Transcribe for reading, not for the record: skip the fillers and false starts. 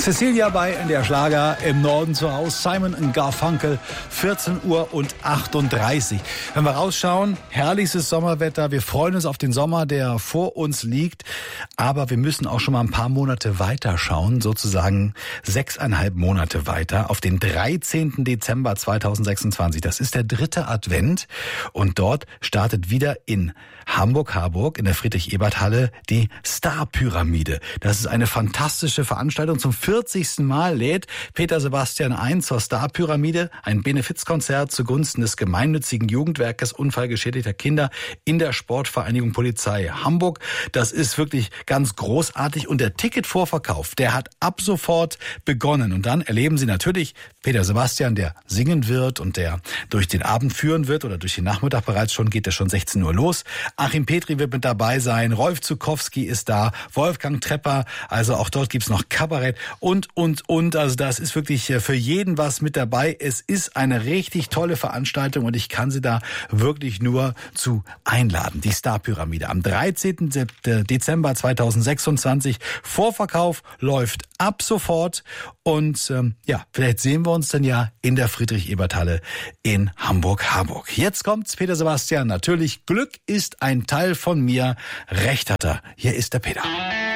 Cecilia bei NDR Schlager im Norden zu Hause. Simon & Garfunkel, 14:38 Uhr. Wenn wir rausschauen, herrliches Sommerwetter. Wir freuen uns auf den Sommer, der vor uns liegt. Aber wir müssen auch schon mal ein paar Monate weiter schauen, sozusagen 6,5 Monate weiter, auf den 13. Dezember 2026. Das ist der 3. Advent. Und dort startet wieder in Hamburg-Harburg in der Friedrich-Ebert-Halle die Star-Pyramide. Das ist eine fantastische Veranstaltung. Zum 40. Mal lädt Peter Sebastian ein zur Star-Pyramide, ein Benefizkonzert zugunsten des gemeinnützigen Jugendwerkes unfallgeschädigter Kinder in der Sportvereinigung Polizei Hamburg. Das ist wirklich ganz großartig und der Ticketvorverkauf, der hat ab sofort begonnen. Und dann erleben Sie natürlich Peter Sebastian, der singen wird und der durch den Abend führen wird oder durch den Nachmittag bereits schon, geht es schon 16 Uhr los. Achim Petri wird mit dabei sein, Rolf Zukowski ist da, Wolfgang Trepper, also auch dort gibt's noch Kabarett und. Also das ist wirklich für jeden was mit dabei. Es ist eine richtig tolle Veranstaltung und ich kann Sie da wirklich nur zu einladen. Die Star-Pyramide am 13. Dezember 2026. Vorverkauf läuft ab sofort und vielleicht sehen wir uns dann ja in der Friedrich-Ebert-Halle in Hamburg-Harburg. Jetzt kommt's, Peter Sebastian. Natürlich, Glück ist ein Teil von mir. Recht hat er. Hier ist der Peter.